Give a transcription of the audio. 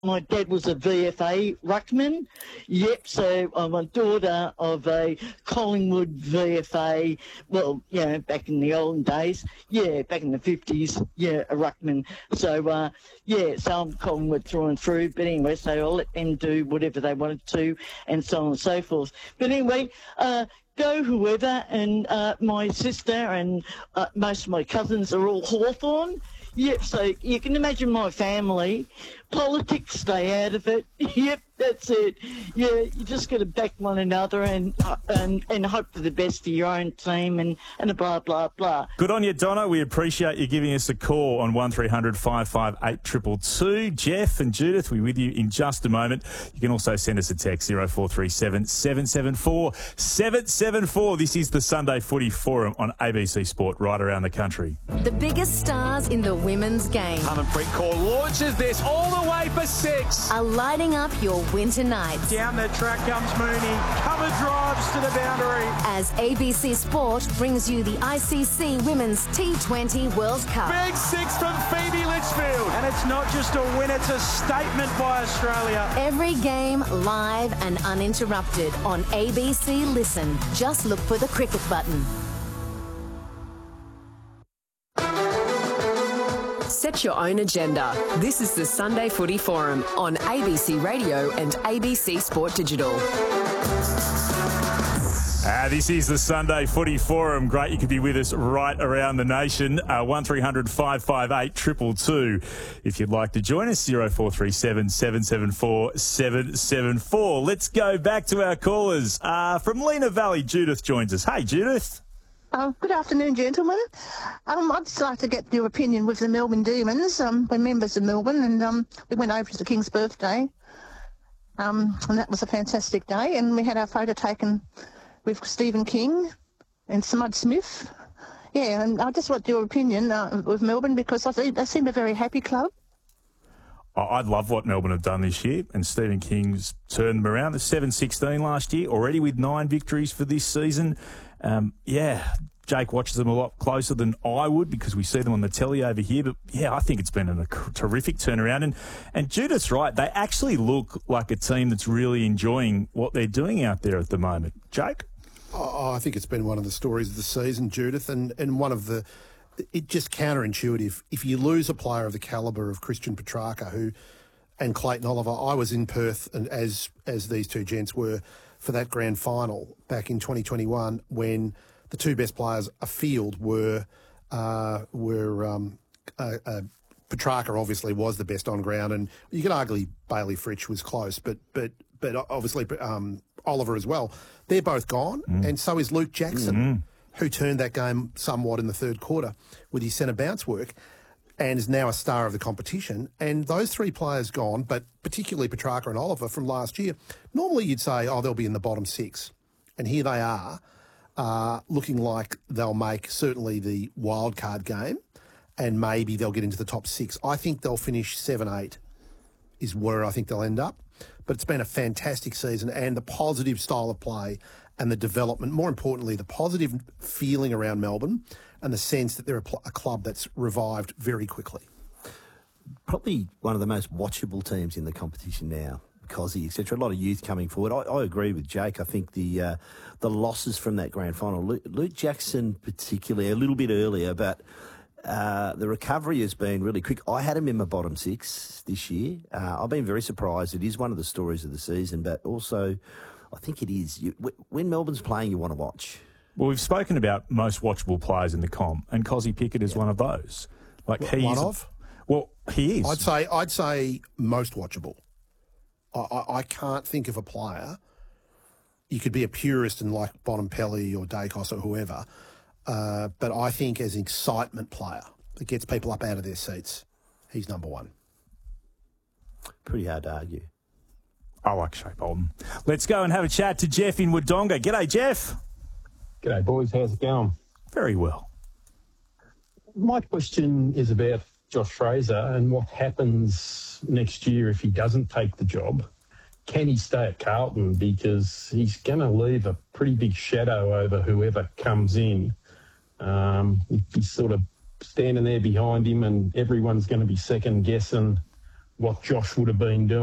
My dad was a VFA ruckman. Yep, so I'm a daughter of a Collingwood VFA, well, back in the olden days. Yeah, back in the 50s, a ruckman. So, so I'm Collingwood through and through. But anyway, so I'll let them do whatever they wanted to and so on and so forth. But anyway, go whoever, and my sister and most of my cousins are all Hawthorn. Yep, so you can imagine my family. Politics, stay out of it. Yep, that's it. Yeah, you just got to back one another and hope for the best for your own team and blah, blah, blah. Good on you, Donna. We appreciate you giving us a call on 1300 558 222. Jeff and Judith, we're with you in just a moment. You can also send us a text, 0437 774 774. This is the Sunday Footy Forum on ABC Sport right around the country. The biggest stars in the women's game. Harmanpreet Kaur launches this all the way for 6. Are lighting up your winter nights. Down the track comes Mooney. Cover drives to the boundary. As ABC Sport brings you the ICC Women's T20 World Cup. Big 6 from Phoebe Litchfield. And it's not just a win, it's a statement by Australia. Every game live and uninterrupted on ABC Listen. Just look for the cricket button. Set your own agenda. This is the Sunday Footy Forum on ABC Radio and ABC Sport Digital. This is the Sunday Footy Forum. Great you could be with us right around the nation. 1300 558 222. If you'd like to join us, 0437 774 774. Let's go back to our callers. From Lena Valley, Judith joins us. Hey, Judith. Good afternoon, gentlemen. I'd just like to get your opinion with the Melbourne Demons. We're members of Melbourne, and we went over to the King's birthday, and that was a fantastic day. And we had our photo taken with Stephen King and Smud Smith. Yeah, and I just want your opinion with Melbourne, because they seem a very happy club. I'd love what Melbourne have done this year, and Stephen King's turned them around. The 7-16 last year, already with 9 victories for this season. Jake watches them a lot closer than I would because we see them on the telly over here. But, I think it's been a terrific turnaround. And Judith's right. They actually look like a team that's really enjoying what they're doing out there at the moment. Jake? I think it's been one of the stories of the season, Judith, and one of the... It's just counterintuitive. If you lose a player of the calibre of Christian Petrarca and Clayton Oliver, I was in Perth, and as these two gents were, for that grand final back in 2021 when the two best players afield were Petrarca obviously was the best on ground, and you could argue Bailey Fritsch was close, but obviously Oliver as well. They're both gone, and so is Luke Jackson, who turned that game somewhat in the third quarter with his centre bounce work and is now a star of the competition. And those three players gone, but particularly Petrarca and Oliver from last year, normally you'd say, they'll be in the bottom 6. And here they are, looking like they'll make certainly the wild card game, and maybe they'll get into the top 6. I think they'll finish 7-8 is where I think they'll end up. But it's been a fantastic season, and the positive style of play and the development, more importantly, the positive feeling around Melbourne and the sense that they're a club that's revived very quickly. Probably one of the most watchable teams in the competition now, Cozzy, etc. A lot of youth coming forward. I agree with Jake. I think the losses from that grand final, Luke Jackson particularly, a little bit earlier, but the recovery has been really quick. I had him in my bottom 6 this year. I've been very surprised. It is one of the stories of the season, but also I think it is. When Melbourne's playing, you want to watch. Well, we've spoken about most watchable players in the comp, and Cozzy Pickett is one of those. Well, he is. I'd say most watchable. I can't think of a player. You could be a purist and like Bontempelli or Dacos or whoever, but I think as an excitement player that gets people up out of their seats, he's number 1. Pretty hard to argue. I like Shea Bolton. Let's go and have a chat to Jeff in Wodonga. G'day, Jeff. G'day, boys. How's it going? Very well. My question is about Josh Fraser and what happens next year if he doesn't take the job. Can he stay at Carlton? Because he's going to leave a pretty big shadow over whoever comes in. He's sort of standing there behind him, and everyone's going to be second-guessing what Josh would have been doing.